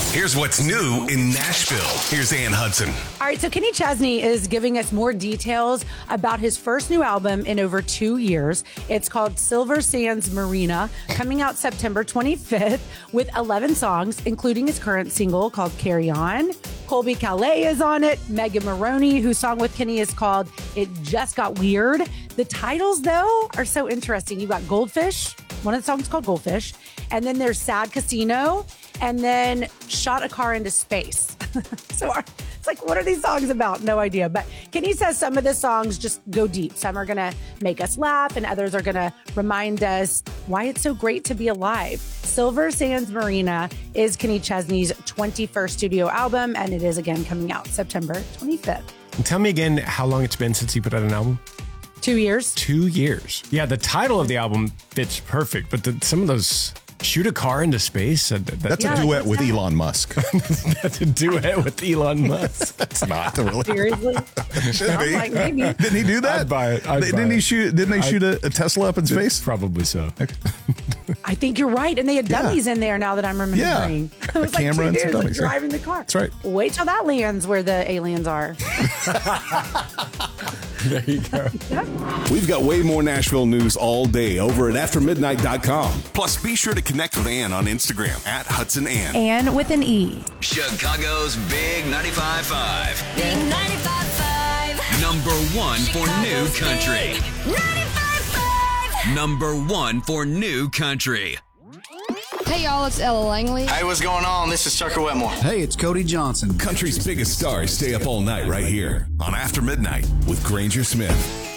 Here's what's new in Nashville. Here's Ann Hudson. All right, so Kenny Chesney is giving us more details about his first new album in over 2 years. It's called Silver Sands Marina, coming out September 25th with 11 songs, including his current single called Carry On. Colby Calais is on it. Megan Maroney, whose song with Kenny is called It Just Got Weird. The titles, though, are so interesting. You've got Goldfish. One of the songs is called Goldfish. And then there's Sad Casino. And then Shot a Car into Space. So it's like, what are these songs about? No idea. But Kenny says some of the songs just go deep. Some are going to make us laugh, and others are going to remind us why it's so great to be alive. Silver Sands Marina is Kenny Chesney's 21st studio album, and it is again coming out September 25th. And tell me again how long it's been since he put out an album? 2 years. 2 years. Yeah, the title of the album fits perfect, but some of those... Shoot a car into space? That's a duet with Elon Musk. That's a duet with Elon Musk. It's not really. Seriously? Should be. Like maybe. Didn't he do that? I'd buy it. Didn't they shoot a Tesla up in space? Probably so. I think you're right. And they had dummies in there now that I'm remembering. Yeah. It was A camera and some dummies. driving the car. That's right. Wait till that lands where the aliens are. There you go. We've got way more Nashville news all day over at aftermidnight.com. Plus, be sure to connect with Ann on Instagram at Hudson Ann. And with an E. Chicago's Big 95.5. Big 95.5. Number one for new country. 95.5. Number one for new country. Hey y'all, it's Ella Langley. Hey, what's going on? This is Tucker Wetmore. Hey, it's Cody Johnson. Country's biggest stars stay up all night right here on After Midnight with Granger Smith.